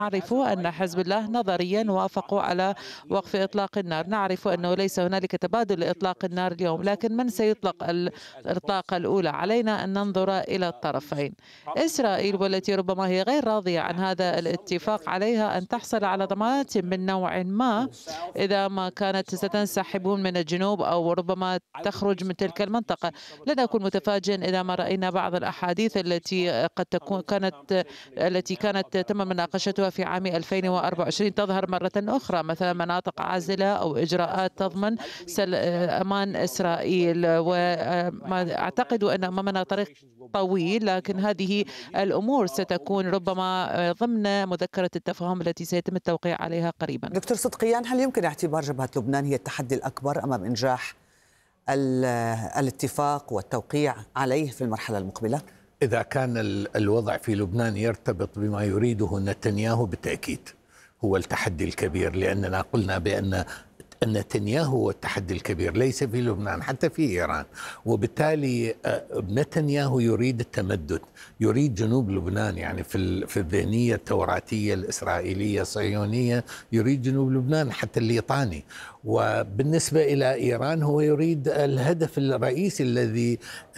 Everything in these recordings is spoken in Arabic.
نعرف أن حزب الله نظريا وافقوا على وقف إطلاق النار. نعرف أنه ليس هنالك تبادل لإطلاق النار اليوم، لكن من سيطلق الإطلاق الأولى؟ علينا أن ننظر إلى الطرفين. إسرائيل، والتي ربما هي غير راضية عن هذا الاتفاق، عليها أن تحصل على ضمانات من نوع ما إذا ما كانت ستنسحب من الجنوب أو ربما تخرج من تلك المنطقة. لن أكون متفاجئا إذا ما رأينا بعض الأحاديث التي كانت تم مناقشتها في عام 2024 تظهر مرة أخرى، مثلا مناطق عازلة أو إجراءات تضمن أمان إسرائيل. وما أعتقد أن أمامنا طريق طويل، لكن هذه الأمور ستكون ربما ضمن مذكرة التفاهم التي سيتم التوقيع عليها قريبا. دكتور صدقيان، هل يمكن اعتبار جبهة لبنان هي التحدي الأكبر أمام إنجاح الاتفاق والتوقيع عليه في المرحلة المقبلة؟ إذا كان الوضع في لبنان يرتبط بما يريده نتنياهو بالتأكيد هو التحدي الكبير، لأننا قلنا بأن نتنياهو هو التحدي الكبير، ليس في لبنان حتى في إيران. وبالتالي نتنياهو يريد التمدد، يريد جنوب لبنان، يعني في الذهنية التوراتية الإسرائيلية الصهيونية يريد جنوب لبنان حتى الليطاني. وبالنسبة إلى إيران هو يريد الهدف الرئيسي الذي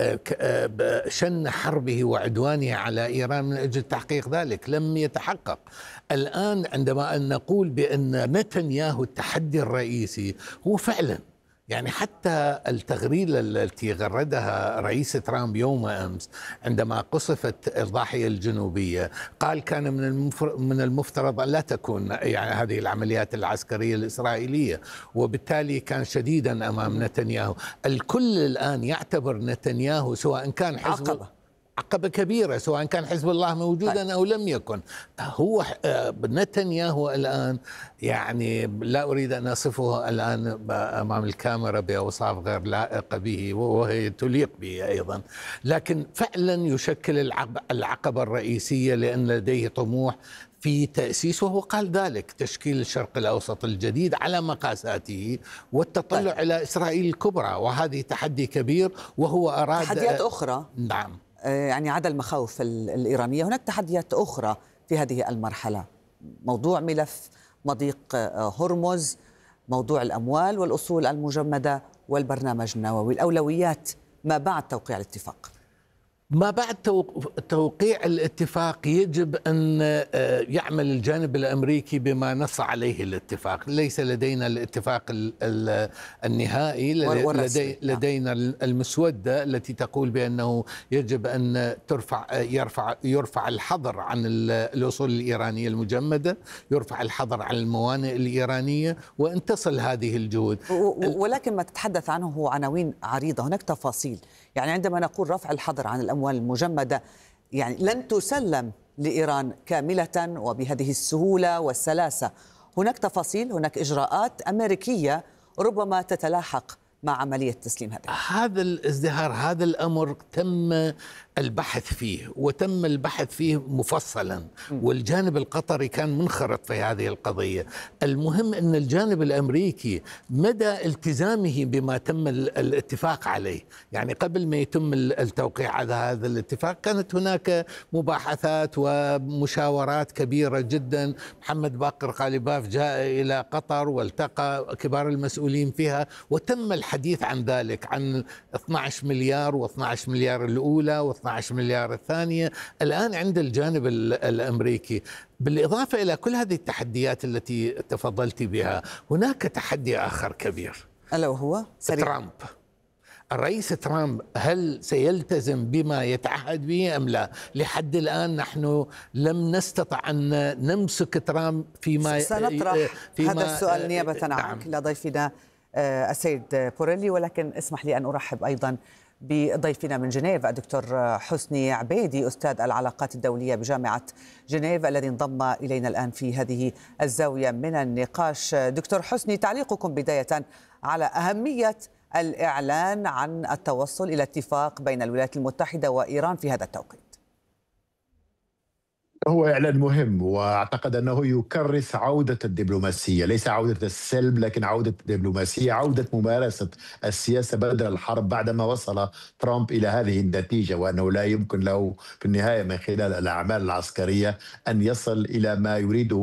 شن حربه وعدوانه على إيران من أجل تحقيق ذلك لم يتحقق. الآن عندما نقول بأن نتنياهو التحدي الرئيسي، هو فعلا يعني حتى التغريدة التي غردها رئيس ترامب يوم أمس عندما قصفت الضاحية الجنوبية قال كان من المفترض أن لا تكون يعني هذه العمليات العسكرية الإسرائيلية، وبالتالي كان شديدا أمام نتنياهو. الكل الآن يعتبر نتنياهو سواء كان حزب عقبة كبيرة، سواء كان حزب الله موجودا أو لم يكن. هو نتنياهو الآن يعني لا أريد أن أصفه الآن أمام الكاميرا بأوصاف غير لائقة به وهي تليق به أيضا، لكن فعلا يشكل العقبة الرئيسية لأن لديه طموح في تأسيس، وهو قال ذلك، تشكيل الشرق الأوسط الجديد على مقاساته والتطلع إلى إسرائيل الكبرى، وهذه تحدي كبير وهو أراد تحديات أخرى. نعم، يعني عدا المخاوف الإيرانية هناك تحديات أخرى في هذه المرحلة، موضوع ملف مضيق هرمز، موضوع الأموال والأصول المجمدة والبرنامج النووي. الأولويات ما بعد توقيع الاتفاق؟ ما بعد توقيع الاتفاق يجب أن يعمل الجانب الأمريكي بما نص عليه الاتفاق. ليس لدينا الاتفاق النهائي، لدينا المسودة التي تقول بأنه يجب أن يرفع الحظر عن الأصول الإيرانية المجمدة، يرفع الحظر عن الموانئ الإيرانية، وأن تصل هذه الجهود. ولكن ما تتحدث عنه هو عناوين عريضة، هناك تفاصيل. يعني عندما نقول رفع الحظر عن الأموال المجمدة، يعني لن تسلم لإيران كاملة وبهذه السهولة والسلاسة. هناك تفاصيل، هناك إجراءات أمريكية ربما تتلاحق مع عملية تسليم هذا الازدهار. هذا الأمر تم البحث فيه، وتم البحث فيه مفصلا، والجانب القطري كان منخرط في هذه القضية. المهم أن الجانب الأمريكي مدى التزامه بما تم الاتفاق عليه. يعني قبل ما يتم التوقيع على هذا الاتفاق كانت هناك مباحثات ومشاورات كبيرة جدا. محمد باقر غالباف جاء إلى قطر والتقى كبار المسؤولين فيها، وتم الحديث عن ذلك، عن 12 مليار و12 مليار الأولى و12 مليار الثانية الآن عند الجانب الأمريكي. بالإضافة إلى كل هذه التحديات التي تفضلت بها، هناك تحدي آخر كبير، ألا وهو ترامب. الرئيس ترامب هل سيلتزم بما يتعهد به أم لا؟ لحد الآن نحن لم نستطع أن نمسك ترامب سنطرح هذا السؤال نيابة عنك لضيفنا السيد بوريلي، ولكن اسمح لي أن أرحب أيضا بضيفنا من جنيف الدكتور حسني عبيدي، أستاذ العلاقات الدولية بجامعة جنيف، الذي انضم إلينا الآن في هذه الزاوية من النقاش. دكتور حسني، تعليقكم بداية على أهمية الإعلان عن التوصل إلى اتفاق بين الولايات المتحدة وإيران في هذا التوقيت. هو إعلان مهم، وأعتقد أنه يكرس عودة الدبلوماسية، ليس عودة السلم لكن عودة الدبلوماسية، عودة ممارسة السياسة بدل الحرب بعدما وصل ترامب إلى هذه النتيجة، وأنه لا يمكن له في النهاية من خلال الأعمال العسكرية أن يصل إلى ما يريده